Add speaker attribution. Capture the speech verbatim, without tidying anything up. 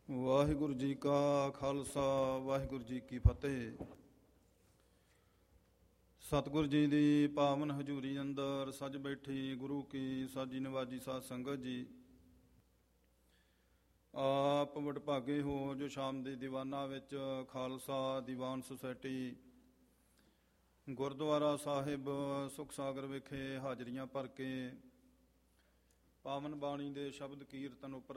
Speaker 1: ਵਾਹਿਗੁਰੂ ਜੀ ਕਾ ਖਾਲਸਾ ਵਾਹਿਗੁਰੂ ਜੀ ਕੀ ਫਤਿਹ। ਸਤਿਗੁਰੂ ਜੀ ਦੀ ਪਾਵਨ ਹਜ਼ੂਰੀ ਅੰਦਰ ਸੱਜ ਬੈਠੀ ਗੁਰੂ ਕੀ ਸਾਜੀ ਨਵਾਜੀ ਸਾਧ ਸੰਗਤ ਜੀ, ਆਪ ਵਡਭਾਗੇ ਹੋ ਜੋ ਸ਼ਾਮ ਦੇ ਦੀਵਾਨਾਂ ਵਿੱਚ ਖਾਲਸਾ ਦੀਵਾਨ ਸੁਸਾਇਟੀ ਗੁਰਦੁਆਰਾ ਸਾਹਿਬ ਸੁਖ ਸਾਗਰ ਵਿਖੇ ਹਾਜ਼ਰੀਆਂ ਭਰ ਕੇ ਪਾਵਨ ਬਾਣੀ ਦੇ ਸ਼ਬਦ ਕੀਰਤਨ ਉੱਪਰ